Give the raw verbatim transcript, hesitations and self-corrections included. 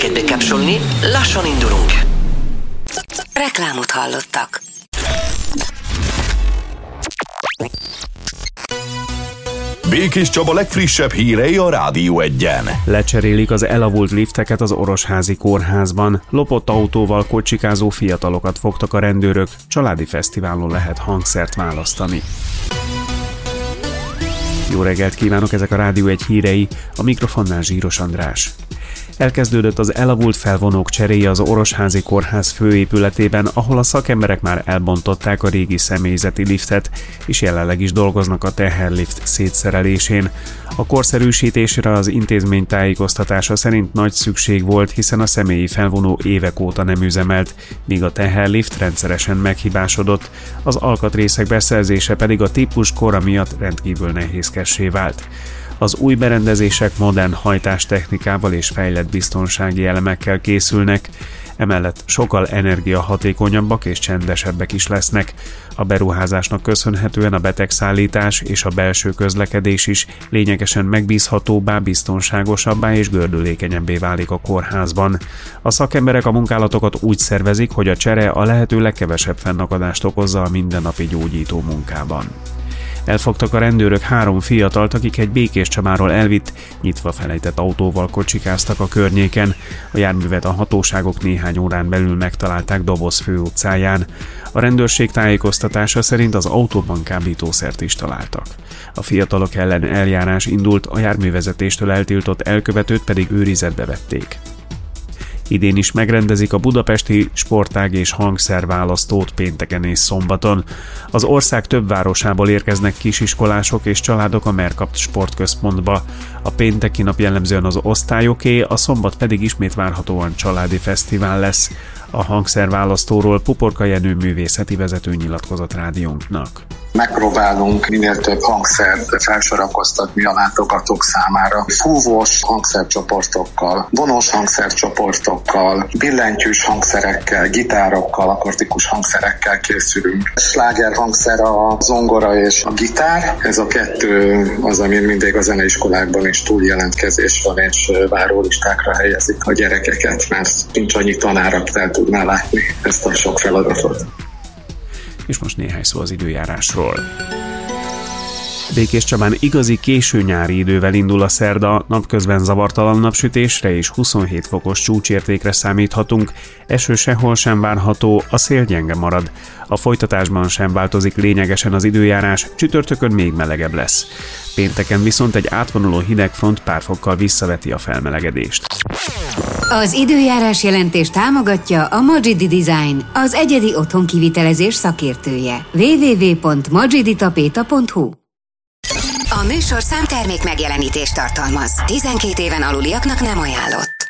jegyeket bekapcsolni, lassan indulunk. Reklámot hallottak. Békés Csaba legfrissebb hírei a Rádió Egyen. Lecserélik az elavult lifteket az Orosházi Kórházban. Lopott autóval kocsikázó fiatalokat fogtak a rendőrök. Családi fesztiválon lehet hangszert választani. Jó reggelt kívánok, ezek a Rádió Egy hírei, a mikrofonnál Zsíros András. Elkezdődött az elavult felvonók cseréje az Orosházi Kórház főépületében, ahol a szakemberek már elbontották a régi személyzeti liftet, és jelenleg is dolgoznak a teherlift szétszerelésén. A korszerűsítésre az intézmény tájékoztatása szerint nagy szükség volt, hiszen a személyi felvonó évek óta nem üzemelt, míg a teherlift rendszeresen meghibásodott, az alkatrészek beszerzése pedig a típus kora miatt rendkívül nehézkessé vált. Az új berendezések modern hajtástechnikával és fejlett biztonsági elemekkel készülnek, emellett sokkal energiahatékonyabbak és csendesebbek is lesznek. A beruházásnak köszönhetően a betegszállítás és a belső közlekedés is lényegesen megbízhatóbbá, biztonságosabbá és gördülékenyebbé válik a kórházban. A szakemberek a munkálatokat úgy szervezik, hogy a csere a lehető legkevesebb fennakadást okozza a mindennapi gyógyító munkában. Elfogtak a rendőrök három fiatalt, akik egy Békés Csabáról elvitt, nyitva felejtett autóval kocsikáztak a környéken. A járművet a hatóságok néhány órán belül megtalálták Doboz főutcáján. A rendőrség tájékoztatása szerint az autóban kábítószert is találtak. A fiatalok ellen eljárás indult, a járművezetéstől eltiltott elkövetőt pedig őrizetbe vették. Idén is megrendezik a budapesti sportág és hangszerválasztót pénteken és szombaton. Az ország több városából érkeznek kisiskolások és családok a Mercapt sportközpontba. A pénteki nap jellemzően az osztályoké, a szombat pedig ismét várhatóan családi fesztivál lesz. A hangszerválasztóról Puporka Jenő művészeti vezető nyilatkozott rádiónknak. Megpróbálunk minél több hangszert felsorakoztatni a látogatók számára. Fúvós hangszercsoportokkal, vonós hangszercsoportokkal, billentyűs hangszerekkel, gitárokkal, akusztikus hangszerekkel készülünk. Sláger hangszer a zongora és a gitár. Ez a kettő az, ami mindig a zeneiskolákban is túljelentkezés van, és várólistákra helyezik a gyerekeket, mert nincs annyi tanár, aki el tudná látni ezt a sok feladatot. És most néhány szó az időjárásról. Békés Csabán igazi késő nyári idővel indul a szerda, napközben zavartalan napsütésre és huszonhét fokos csúcsértékre számíthatunk, eső sehol sem várható, a szél gyenge marad. A folytatásban sem változik lényegesen az időjárás, csütörtökön még melegebb lesz. Pénteken viszont egy átvonuló hidegfront pár fokkal visszaveti a felmelegedést. Az időjárás jelentés támogatja a Magidi Design, az egyedi otthonkivitelezés szakértője. double-u double-u double-u pont magiditapéta pont hu. A műsorszám termék megjelenítést tartalmaz. tizenkét éven aluliaknak nem ajánlott.